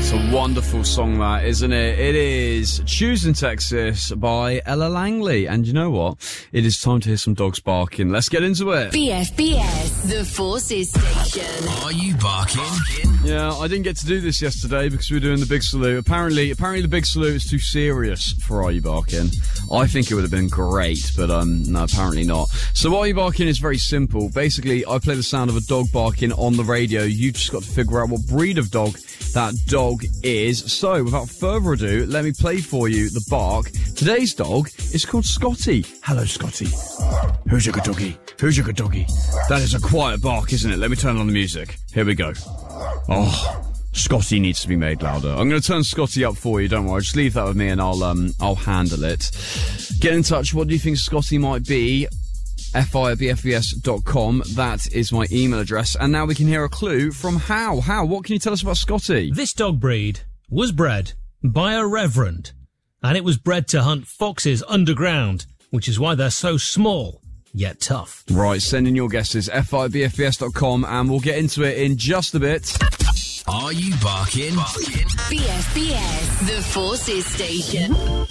It's a wonderful song, that, isn't it? It is Choosing Texas by Ella Langley. And you know what? It is time to hear some dogs barking. Let's get into it. BFBS, the Forces Station. Are you barking? Yeah, I didn't get to do this yesterday because we were doing the Big Salute. Apparently the Big Salute is too serious for Are You Barking? I think it would have been great, but no, apparently not. So Are You Barking is very simple. Basically, I play the sound of a dog barking on the radio. You've just got to figure out what breed of dog that dog is. So, without further ado, let me play for you the bark. Today's dog is called Scotty. Hello, Scotty. Who's your good doggy? Who's your good doggy? That is a quiet bark, isn't it? Let me turn on the music. Here we go. Oh, Scotty needs to be made louder. I'm going to turn Scotty up for you, don't worry. Just leave that with me and I'll handle it. Get in touch. What do you think Scotty might be? fi@bfbs.com. That is my email address. And now we can hear a clue from How. How, what can you tell us about Scotty? This dog breed was bred by a reverend, and it was bred to hunt foxes underground, which is why they're so small, yet tough. Right, send in your guesses, fi@bfbs.com, and we'll get into it in just a bit. Are you barking? BFBS, the Forces Station.